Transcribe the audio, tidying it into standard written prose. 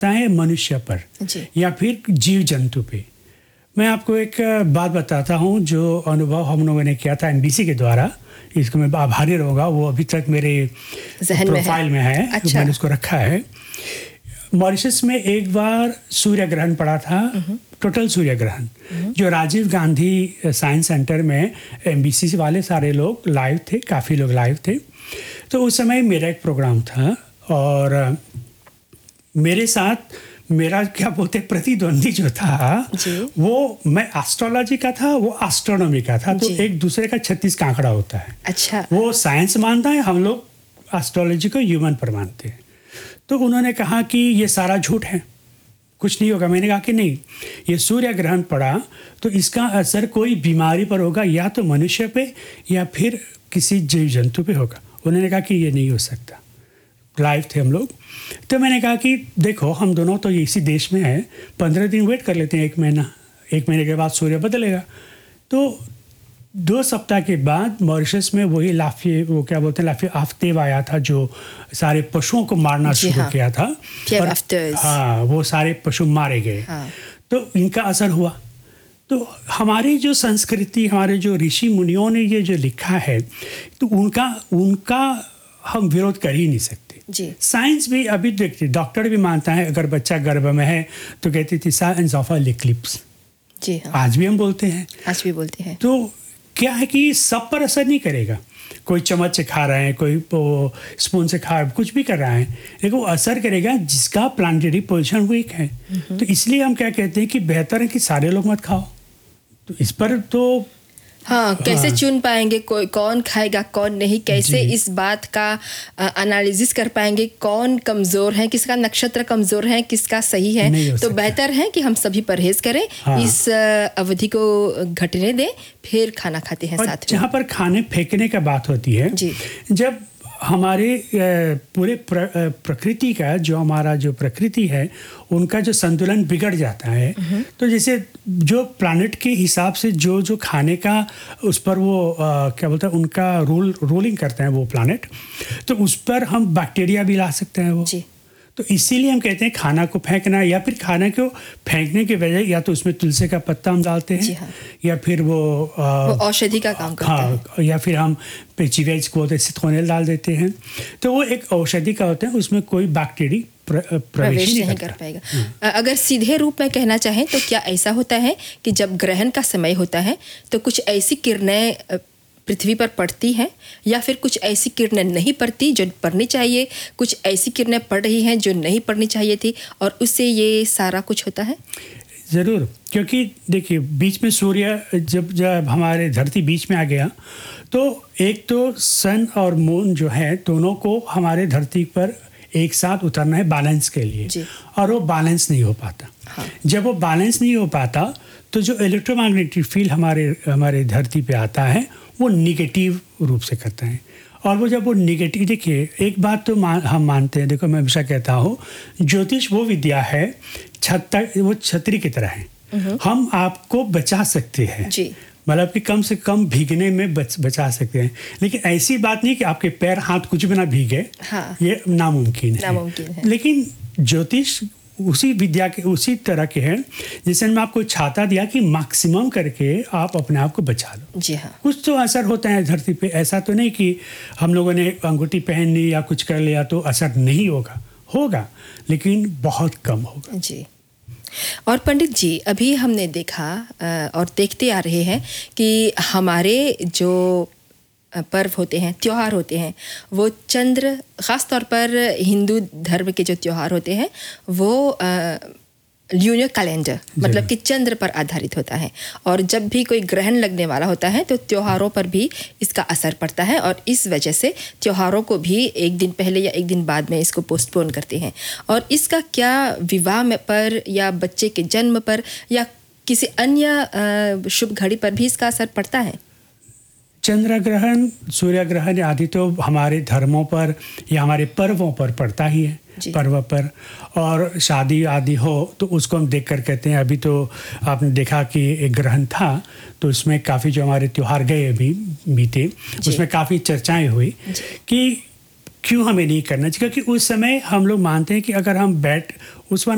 है मनुष्य पर या फिर जीव जंतु पे। मैं आपको एक बात बताता हूँ जो अनुभव हम लोगों ने किया था एनबीसी के द्वारा। इसको मैं आभारी रहूँगा, वो अभी तक मेरे प्रोफाइल में है। अच्छा। मैंने उसको रखा है। मॉरिशस में एक बार सूर्य ग्रहण पड़ा था, टोटल सूर्य ग्रहण, जो राजीव गांधी साइंस सेंटर में एमबीसी वाले सारे लोग लाइव थे, काफ़ी लोग लाइव थे। तो उस समय मेरा एक प्रोग्राम था और मेरे साथ मेरा क्या बोलते प्रतिद्वंदी जो था वो, मैं एस्ट्रोलॉजी का था, वो एस्ट्रोनॉमी का था। तो एक दूसरे का 36 का आंकड़ा होता है। अच्छा। वो साइंस मानता है, हम लोग एस्ट्रोलॉजी को ह्यूमन पर मानते हैं। तो उन्होंने कहा कि ये सारा झूठ है, कुछ नहीं होगा। मैंने कहा कि नहीं, ये सूर्य ग्रहण पड़ा तो इसका असर कोई बीमारी पर होगा, या तो मनुष्य पे या फिर किसी जीव जंतु पे होगा। उन्होंने कहा कि ये नहीं हो सकता। लाइव थे हम लोग। तो मैंने कहा कि देखो, हम दोनों तो इसी देश में हैं, 15 दिन वेट कर लेते हैं, 1 महीना। 1 महीने के बाद सूर्य बदलेगा। तो 2 सप्ताह के बाद मॉरिशस में वही लाफी, वो क्या बोलते हैं, लाफी आफ्तेव आया था, जो सारे पशुओं को मारना शुरू किया था। हाँ, वो सारे पशु मारे गए। तो इनका असर हुआ। तो हमारी जो संस्कृति, हमारे जो ऋषि मुनियों ने ये जो लिखा है, तो उनका हम विरोध कर ही नहीं सकते। साइंस भी अभी देखते, डॉक्टर भी मानता है अगर बच्चा गर्भ में है तो कहती थी साइंस ऑफ इक्लिप्स। जी हाँ। आज भी हम बोलते हैं, आज भी बोलते हैं। तो क्या है कि सब पर असर नहीं करेगा। कोई चम्मच से खा रहे हैं, कोई स्पून से खा, कुछ भी कर रहा है, लेकिन वो असर करेगा जिसका प्लानिटरी पोजीशन वीक है। तो इसलिए हम क्या कहते हैं कि बेहतर है कि सारे लोग मत खाओ। तो इस पर तो हाँ, कैसे चुन पाएंगे कोई कौन खाएगा कौन नहीं, कैसे इस बात का एनालिसिस कर पाएंगे कौन कमज़ोर है, किसका नक्षत्र कमज़ोर है, किसका सही है। तो बेहतर है कि हम सभी परहेज करें। हाँ। इस अवधि को घटने दें, फिर खाना खाते हैं साथ में। जहाँ पर खाने फेंकने का बात होती है, जब हमारे पूरे प्रकृति का जो प्रकृति है उनका जो संतुलन बिगड़ जाता है, तो जैसे जो प्लैनेट के हिसाब से जो खाने का उस पर वो क्या बोलते हैं, उनका रूलिंग करते हैं वो प्लैनेट, तो उस पर हम बैक्टीरिया भी ला सकते हैं वो। तो इसीलिए हम कहते हैं खाना को फेंकना, या फिर खाने को फेंकने के बजाय या तो उसमें तुलसी का पत्ता हम डालते हैं। हाँ। या फिर वो औषधि का काम करता है। हाँ, या फिर हम पेचिवेज को बोलते हैं, सिट्रोनेल डाल देते हैं। तो वो एक औषधि का होता है, उसमें कोई बैक्टीरिया प्रवेश नहीं कर पाएगा। अगर सीधे रूप में कहना चाहें तो क्या ऐसा होता है कि जब ग्रहण का समय होता है तो कुछ ऐसी किरणें पृथ्वी पर पड़ती हैं, या फिर कुछ ऐसी किरणें नहीं पड़ती जो पड़नी चाहिए, कुछ ऐसी किरणें पड़ रही हैं जो नहीं पड़नी चाहिए थी, और उससे ये सारा कुछ होता है? ज़रूर, क्योंकि देखिए बीच में सूर्य जब हमारे धरती बीच में आ गया, तो एक तो सन और मून जो है दोनों को हमारे धरती पर एक साथ उतरना है बैलेंस के लिए, और वो बैलेंस नहीं हो पाता। हाँ। जब वो बैलेंस नहीं हो पाता तो जो इलेक्ट्रोमैग्नेटिक फील्ड हमारे धरती पे आता है वो निगेटिव रूप से करता है। और वो जब वो निगेटिव, देखिए एक बात तो हम मानते हैं, देखो मैं हमेशा कहता हूँ ज्योतिष वो विद्या है वो छतरी की तरह है। हम आपको बचा सकते हैं, मतलब कि कम से कम भीगने में बचा सकते हैं, लेकिन ऐसी बात नहीं कि आपके पैर हाथ कुछ भी ना भीगे। हाँ। ये नामुमकिन है। लेकिन ज्योतिष उसी विद्या के उसी तरह के हैं जिससे मैं आपको छाता दिया कि मैक्सिमम करके आप अपने आप को बचा लो। जी हाँ। कुछ तो असर होता है धरती पे, ऐसा तो नहीं कि हम लोगों ने अंगूठी पहन ली या कुछ कर लिया तो असर नहीं होगा, लेकिन बहुत कम होगा। जी। और पंडित जी, अभी हमने देखा और देखते आ रहे हैं कि हमारे जो पर्व होते हैं, त्योहार होते हैं, वो चंद्र, ख़ास तौर पर हिंदू धर्म के जो त्योहार होते हैं वो ल्यूनर कैलेंडर मतलब कि चंद्र पर आधारित होता है। और जब भी कोई ग्रहण लगने वाला होता है तो त्योहारों पर भी इसका असर पड़ता है, और इस वजह से त्योहारों को भी एक दिन पहले या एक दिन बाद में इसको पोस्टपोन करते हैं। और इसका क्या विवाह में पर या बच्चे के जन्म पर या किसी अन्य शुभ घड़ी पर भी इसका असर पड़ता है? चंद्र ग्रहण, सूर्य ग्रहण आदि तो हमारे धर्मों पर या हमारे पर्वों पर पड़ता ही है, पर्व पर। और शादी आदि हो तो उसको हम देख कर कहते हैं। अभी तो आपने देखा कि एक ग्रहण था तो उसमें काफ़ी जो हमारे त्यौहार गए अभी बीते, उसमें काफ़ी चर्चाएं हुई कि क्यों हमें नहीं करना चाहिए, क्योंकि उस समय हम लोग मानते हैं कि अगर हम उस